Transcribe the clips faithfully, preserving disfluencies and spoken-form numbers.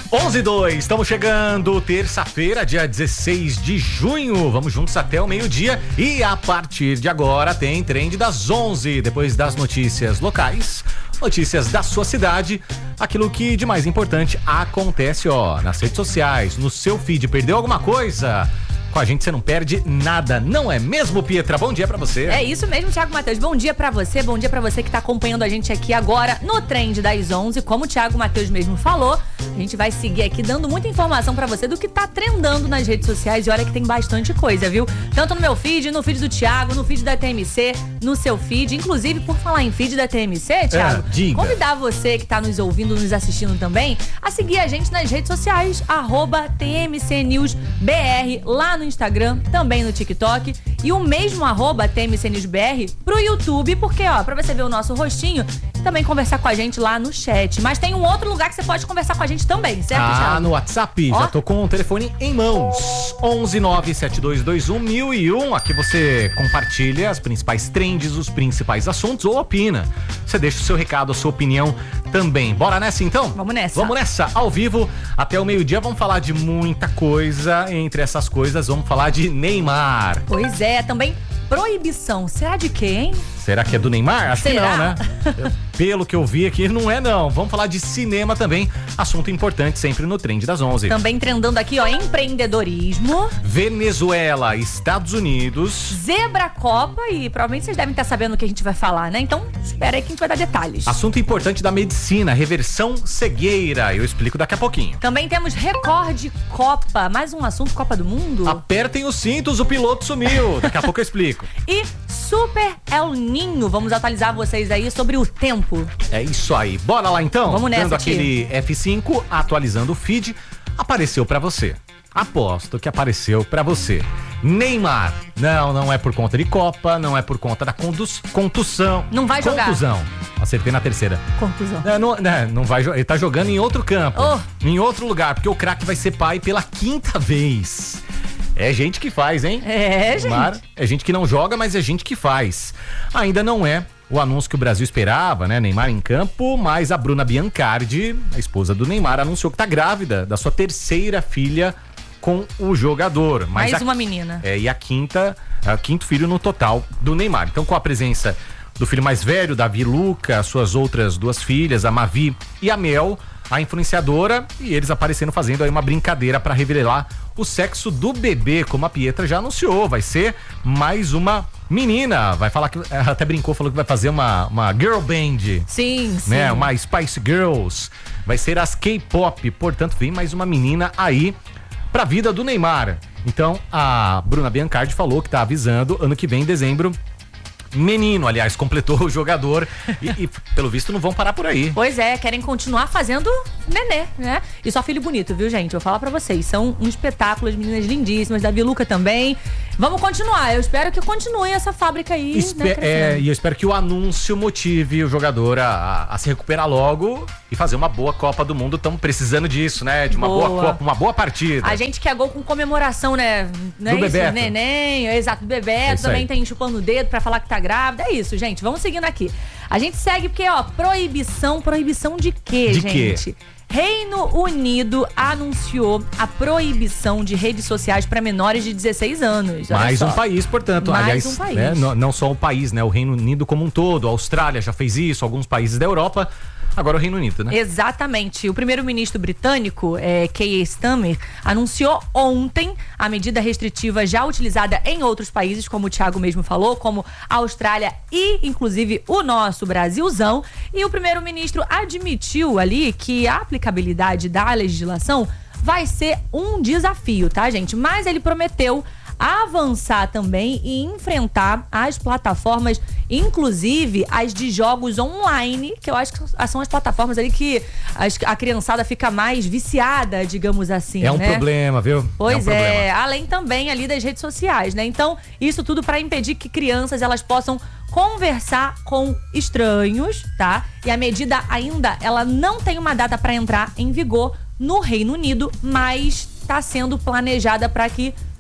onze e dois, estamos chegando, terça-feira, dia dezesseis de junho. Vamos juntos até o meio-dia e a partir de agora tem Trend das onze, depois das notícias locais, notícias da sua cidade, aquilo que de mais importante acontece, ó, nas redes sociais, no seu feed. Perdeu alguma coisa? Com a gente você não perde nada, não é mesmo, Pietra? Bom dia pra você. É isso mesmo, Thiago Matheus. Bom dia pra você, bom dia pra você que tá acompanhando a gente aqui agora no Trend das onze. Como o Thiago Matheus mesmo falou, a gente vai seguir aqui dando muita informação pra você do que tá trendando nas redes sociais. E olha que tem bastante coisa, viu? Tanto no meu feed, no feed do Thiago, no feed da T M C, no seu feed. Inclusive, por falar em feed da T M C, Thiago, é, diga. Convidar você que tá nos ouvindo, nos assistindo também, a seguir a gente nas redes sociais, arroba T M C News B R, lá no Instagram, também no TikTok, e o mesmo arroba T M C News B R pro YouTube, porque, ó, pra você ver o nosso rostinho e também conversar com a gente lá no chat. Mas tem um outro lugar que você pode conversar com a gente também, certo, Ah, Thiago? no WhatsApp, Ó. já tô com o telefone em mãos, onze nove sete dois dois um mil e um, aqui você compartilha as principais trends, os principais assuntos ou opina. Você deixa o seu recado, a sua opinião também. Bora nessa então? Vamos nessa. Vamos nessa, ao vivo, até o meio-dia, vamos falar de muita coisa. Entre essas coisas, vamos falar de Neymar. Pois é, também proibição. Será de quê, hein? Será que é do Neymar? Acho Será? que não, né? Pelo que eu vi aqui, não é não. Vamos falar de cinema também, assunto importante sempre no Trend das onze. Também trendando aqui, ó, empreendedorismo, Venezuela, Estados Unidos. Zebra Copa, e provavelmente vocês devem estar sabendo o que a gente vai falar, né? Então, espera aí que a gente vai dar detalhes. Assunto importante da medicina, reversão cegueira. Eu explico daqui a pouquinho. Também temos Record Copa, mais um assunto, Copa do Mundo. Apertem os cintos, o piloto sumiu. Daqui a pouco eu explico. E Super El Ninho, vamos atualizar vocês aí sobre o tempo. É isso aí. Bora lá então? Vamos nessa, Dando tia. aquele F cinco, atualizando o feed, apareceu pra você. Aposto que apareceu pra você. Neymar. Não, não é por conta de Copa, não é por conta da condus, contusão. Não vai jogar. Contusão. Acertei na terceira. Contusão. Não, não, não, não vai jogar. Ele tá jogando em outro campo. Oh. Em outro lugar, porque o craque vai ser pai pela quinta vez. É gente que faz, hein? É, Neymar, gente. é gente que não joga, mas é gente que faz. Ainda não é o anúncio que o Brasil esperava, né? Neymar em campo, mas a Bruna Biancardi, a esposa do Neymar, anunciou que tá grávida da sua terceira filha com o jogador. Mas Mais a, uma menina. É, e a quinta, a quinto filho no total do Neymar. Então, com a presença do filho mais velho, Davi Luca, suas outras duas filhas, a Mavi e a Mel, a influenciadora, e eles aparecendo fazendo aí uma brincadeira para revelar o sexo do bebê, como a Pietra já anunciou. Vai ser mais uma menina. Vai falar que, ela até brincou, falou que vai fazer uma, uma girl band, Sim, sim. né? Uma Spice Girls. Vai ser as K-pop. Portanto, vem mais uma menina aí pra vida do Neymar. Então, a Bruna Biancardi falou que tá avisando, ano que vem, em dezembro, menino, aliás, completou o jogador e, e, pelo visto, não vão parar por aí. Pois é, querem continuar fazendo nenê, né? E só filho bonito, viu, gente? Eu vou falar pra vocês, são um espetáculo, as meninas lindíssimas, Davi Luca também. Vamos continuar, eu espero que continue essa fábrica aí, Espe- né, é, crescendo. e eu espero que o anúncio motive o jogador a, a, a se recuperar logo e fazer uma boa Copa do Mundo. Estamos precisando disso, né? De uma boa. boa Copa, uma boa partida. A gente quer gol com comemoração, né? Não é Do isso? Bebeto. Neném, exato, do Bebeto. É isso também aí. tem chupando o dedo pra falar que tá grávida. É isso, gente. Vamos seguindo aqui. A gente segue porque, ó, proibição. Proibição de quê, De quê? gente? Reino Unido anunciou a proibição de redes sociais para menores de dezesseis anos. Olha Mais só. um país, portanto. Mais Aliás, um país. né, não, não só o país, né? O Reino Unido como um todo. A Austrália já fez isso, alguns países da Europa. Agora o Reino Unido, né? Exatamente. O primeiro-ministro britânico, é, Keir Starmer, anunciou ontem a medida restritiva já utilizada em outros países, como o Thiago mesmo falou, como a Austrália e, inclusive, o nosso Brasilzão. E o primeiro-ministro admitiu ali que a aplicabilidade da legislação vai ser um desafio, tá, gente? Mas ele prometeu avançar também e enfrentar as plataformas, inclusive as de jogos online, que eu acho que são as plataformas ali que as, a criançada fica mais viciada, digamos assim, É um né? problema, viu? Pois é, um é, problema. além também ali das redes sociais, né? Então, isso tudo para impedir que crianças elas possam conversar com estranhos, tá? E a medida ainda, ela não tem uma data para entrar em vigor no Reino Unido, mas está sendo planejada para que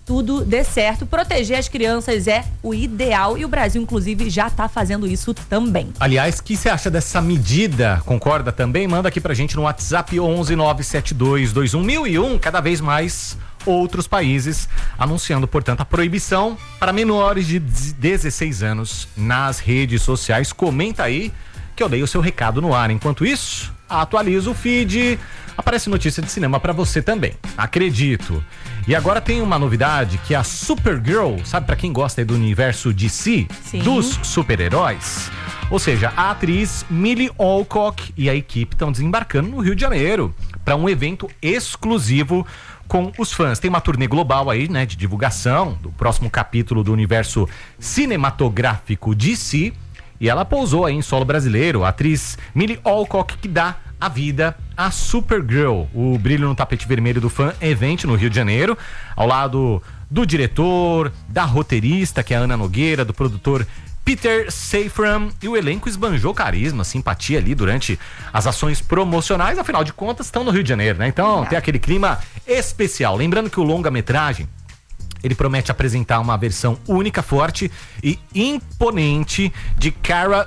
tudo dê certo. Proteger as crianças é o ideal e o Brasil, inclusive, já tá fazendo isso também. Aliás, o que você acha dessa medida? Concorda também? Manda aqui pra gente no WhatsApp onze nove sete dois dois um mil e um, cada vez mais outros países anunciando, portanto, a proibição para menores de dezesseis anos nas redes sociais. Comenta aí que eu dei o seu recado no ar. Enquanto isso, atualiza o feed, aparece notícia de cinema pra você também, acredito. E agora tem uma novidade que é a Supergirl, sabe, pra quem gosta aí do universo D C, Sim. dos super-heróis, ou seja, a atriz Millie Alcock e a equipe estão desembarcando no Rio de Janeiro para um evento exclusivo com os fãs. Tem uma turnê global aí, né, de divulgação do próximo capítulo do universo cinematográfico D C, e ela pousou aí em solo brasileiro, a atriz Millie Alcock, que dá a vida a Supergirl, o brilho no tapete vermelho do Fan Event no Rio de Janeiro, ao lado do diretor, da roteirista, que é a Ana Nogueira, do produtor Peter Safran, e o elenco esbanjou carisma, simpatia ali durante as ações promocionais, afinal de contas estão no Rio de Janeiro, né? Então tem aquele clima especial. Lembrando que o longa-metragem, ele promete apresentar uma versão única, forte e imponente de Kara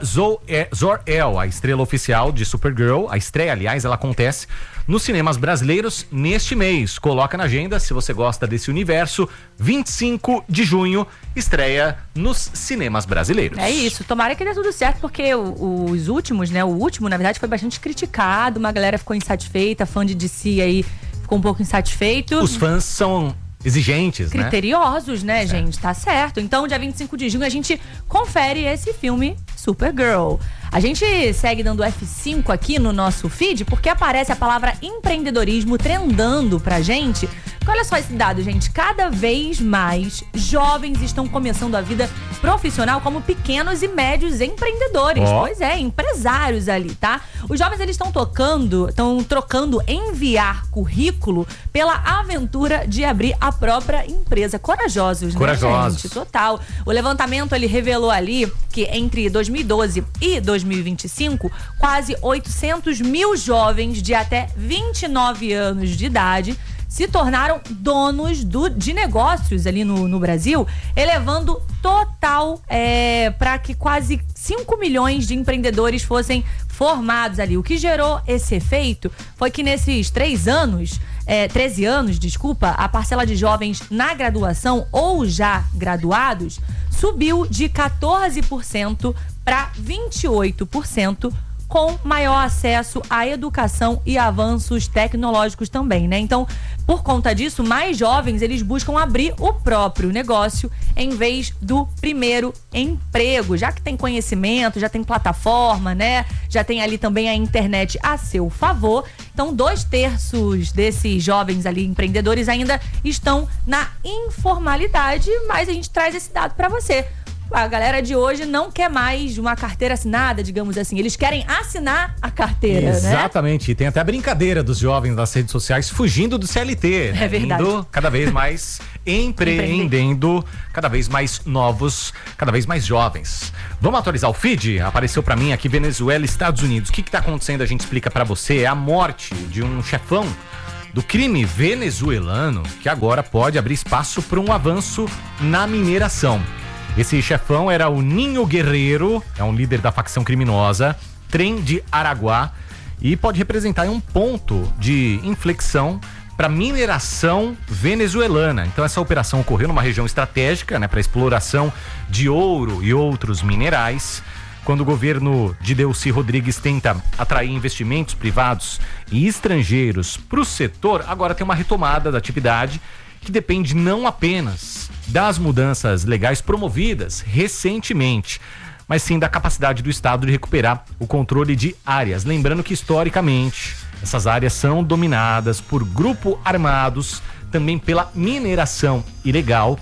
Zor-El, a estrela oficial de Supergirl. A estreia, aliás, ela acontece nos cinemas brasileiros neste mês. Coloca na agenda, se você gosta desse universo, vinte e cinco de junho, estreia nos cinemas brasileiros. É isso, tomara que dê tudo certo, porque o, os últimos, né, o último, na verdade, foi bastante criticado, uma galera ficou insatisfeita, fã de D C aí ficou um pouco insatisfeito. Os fãs são exigentes, criteriosos, né, né certo. gente? Tá certo. Então, dia vinte e cinco de junho, a gente confere esse filme Supergirl. A gente segue dando F cinco aqui no nosso feed, porque aparece a palavra empreendedorismo trendando pra gente. Porque olha só esse dado, gente. Cada vez mais jovens estão começando a vida profissional como pequenos e médios empreendedores. Oh. Pois é, empresários ali, tá? Os jovens, eles estão tocando, estão trocando enviar currículo pela aventura de abrir a própria empresa. Corajosos, Corajosos. né, gente? Total. O levantamento, ele revelou ali que entre dois mil e doze e dois mil e vinte e cinco, quase oitocentos mil jovens de até vinte e nove anos de idade se tornaram donos do, de negócios ali no, no Brasil, elevando total é, para que quase cinco milhões de empreendedores fossem formados ali. O que gerou esse efeito foi que nesses três anos, é, treze anos, desculpa, a parcela de jovens na graduação ou já graduados subiu de quatorze por cento para vinte e oito por cento, com maior acesso à educação e avanços tecnológicos também, né? Então, por conta disso, mais jovens, eles buscam abrir o próprio negócio em vez do primeiro emprego, já que tem conhecimento, já tem plataforma, né? Já tem ali também a internet a seu favor. Então, dois terços desses jovens ali, empreendedores, ainda estão na informalidade, mas a gente traz esse dado para você. A galera de hoje não quer mais uma carteira assinada, digamos assim. Eles querem assinar a carteira, Exatamente. né? E tem até a brincadeira dos jovens nas redes sociais fugindo do C L T. Né? É verdade. Indo cada vez mais empreendendo, cada vez mais novos, cada vez mais jovens. Vamos atualizar o feed? Apareceu pra mim aqui Venezuela e Estados Unidos. O que que tá acontecendo? A gente explica pra você. É a morte de um chefão do crime venezuelano que agora pode abrir espaço para um avanço na mineração. Esse chefão era o Ninho Guerreiro, é um líder da facção criminosa Trem de Araguá, e pode representar um ponto de inflexão para mineração venezuelana. Então essa operação ocorreu numa região estratégica, né, para exploração de ouro e outros minerais. Quando o governo de Delcy Rodrigues tenta atrair investimentos privados e estrangeiros para o setor, agora tem uma retomada da atividade que depende não apenas das mudanças legais promovidas recentemente, mas sim da capacidade do Estado de recuperar o controle de áreas. Lembrando que, historicamente, essas áreas são dominadas por grupos armados, também pela mineração ilegal,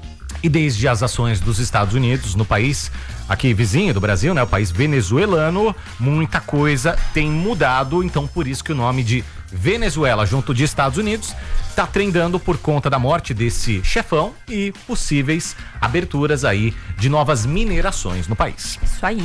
e desde as ações dos Estados Unidos no país, aqui vizinho do Brasil, né, o país venezuelano, muita coisa tem mudado, então por isso que o nome de Venezuela junto de Estados Unidos tá trendando por conta da morte desse chefão e possíveis aberturas aí de novas minerações no país. Isso aí.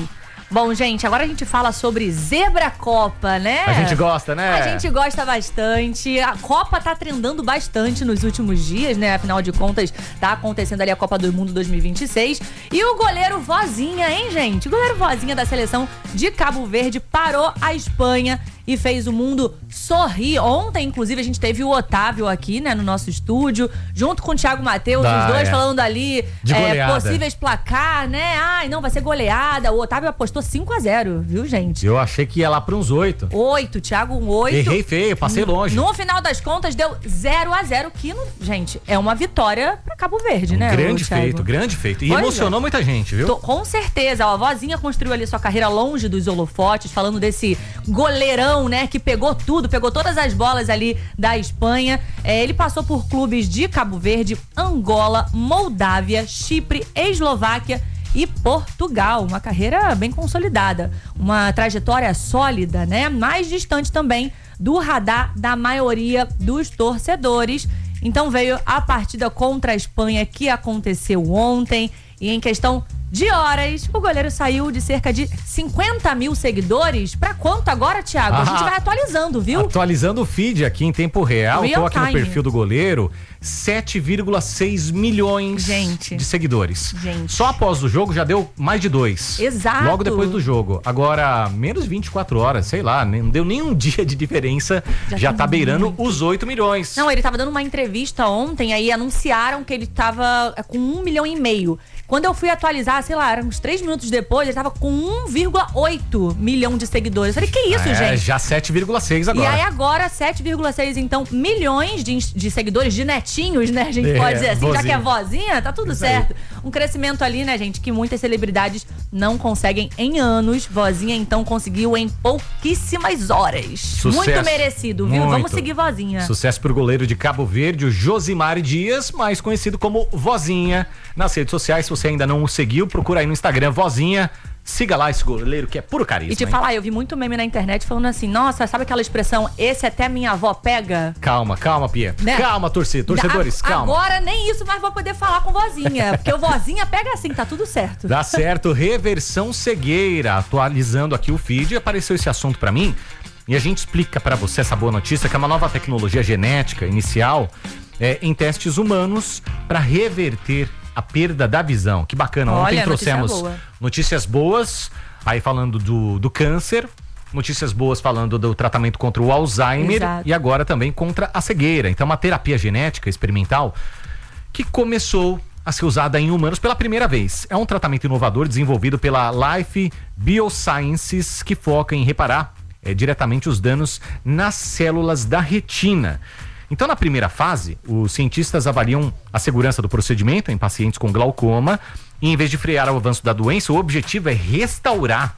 Bom, gente, agora a gente fala sobre Zebra Copa, né? A gente gosta, né? A gente gosta bastante. A Copa tá trendando bastante nos últimos dias, né? Afinal de contas, tá acontecendo ali a Copa do Mundo dois mil e vinte e seis. E o goleiro Vozinha, hein, gente? O goleiro Vozinha da seleção de Cabo Verde parou a Espanha e fez o mundo sorrir. Ontem, inclusive, a gente teve o Otávio aqui, né, no nosso estúdio, junto com o Thiago Matheus, ah, os dois é. falando ali de é, possíveis placar, né? Ai, não, vai ser goleada. O Otávio apostou cinco a zero, viu, gente? Eu achei que ia lá para uns oito. oito, Thiago, um oito. Errei feio, passei longe. No final das contas, deu zero a zero, que, gente, é uma vitória para Cabo Verde, um né? Grande feito, grande feito. E pois emocionou é. muita gente, viu? Tô, com certeza. Ó, a Vozinha construiu ali sua carreira longe dos holofotes, falando desse goleirão, né, que pegou tudo, pegou todas as bolas ali da Espanha. É, ele passou por clubes de Cabo Verde, Angola, Moldávia, Chipre, Eslováquia e Portugal. Uma carreira bem consolidada, uma trajetória sólida, né? Mais distante também do radar da maioria dos torcedores. Então veio a partida contra a Espanha que aconteceu ontem e em questão de horas, o goleiro saiu de cerca de cinquenta mil seguidores. Pra quanto agora, Thiago? Ah, a gente vai atualizando, viu? Atualizando o feed aqui em tempo real. Real Tô aqui time. no perfil do goleiro. sete vírgula seis milhões gente. de seguidores. Gente. Só após o jogo já deu mais de dois. Exato. Logo depois do jogo. Agora, menos vinte e quatro horas, sei lá, não deu nem um dia de diferença. Já, já tá beirando muito. Os oito milhões. Não, ele tava dando uma entrevista ontem, aí anunciaram que ele tava com um milhão e meio. Quando eu fui atualizar, sei lá, eram uns três minutos depois, ele tava com um vírgula oito milhão de seguidores. Eu falei, que isso, é, gente? Já sete vírgula seis agora. E aí agora, sete vírgula seis, então, milhões de, de seguidores, de netinhos, né? A gente é, pode dizer assim, vozinha. Já que é vozinha, tá tudo isso certo. Aí. Um crescimento ali, né, gente, que muitas celebridades não conseguem em anos. Vozinha, então, conseguiu em pouquíssimas horas. Sucesso. Muito merecido, viu? Muito. Vamos seguir Vozinha. Sucesso pro goleiro de Cabo Verde, o Josimar Dias, mais conhecido como Vozinha. Nas redes sociais, se você ainda não o seguiu, procura aí no Instagram, Vozinha. Siga lá esse goleiro que é puro carisma. E te hein? falar, eu vi muito meme na internet falando assim, nossa, sabe aquela expressão, esse até minha avó pega? Calma, calma, Pia. Né? Calma, torcida, torcedores, a, calma. Agora nem isso mais vou poder falar com Vozinha, porque o Vozinha pega assim, tá tudo certo. Dá certo, reversão cegueira. Atualizando aqui o feed, apareceu esse assunto pra mim e a gente explica pra você essa boa notícia, que é uma nova tecnologia genética inicial é, em testes humanos pra reverter a perda da visão. Que bacana. Ontem Olha, trouxemos notícia boa. notícias boas, aí falando do, do câncer, notícias boas falando do tratamento contra o Alzheimer. Exato. E agora também contra a cegueira. Então, uma terapia genética experimental que começou a ser usada em humanos pela primeira vez. É um tratamento inovador desenvolvido pela Life Biosciences, que foca em reparar é, diretamente os danos nas células da retina. Então, na primeira fase, os cientistas avaliam a segurança do procedimento em pacientes com glaucoma e, em vez de frear o avanço da doença, o objetivo é restaurar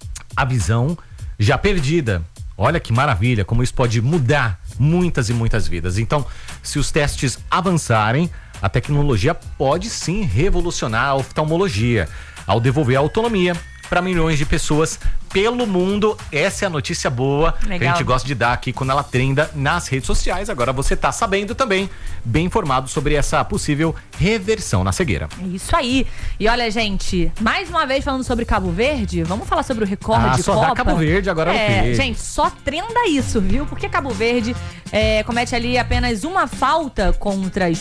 a visão já perdida. Olha que maravilha, como isso pode mudar muitas e muitas vidas. Então, se os testes avançarem, a tecnologia pode sim revolucionar a oftalmologia, ao devolver a autonomia para milhões de pessoas pelo mundo. Essa é a notícia boa. Legal. Que a gente gosta de dar aqui quando ela trenda nas redes sociais. Agora você tá sabendo também, bem informado sobre essa possível reversão na cegueira. É isso aí. E olha, gente, mais uma vez falando sobre Cabo Verde, vamos falar sobre o recorde ah, de só Copa. Dá Cabo Verde agora é, no peito. Gente, só trenda isso, viu? Porque Cabo Verde é, comete ali apenas uma falta contra a Espanha.